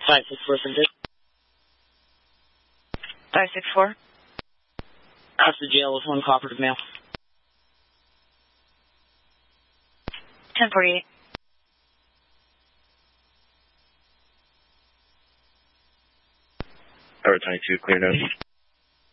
564 Center. 564. Pass the jail with 1 cooperative male. 1048. Tower 22, clear nose.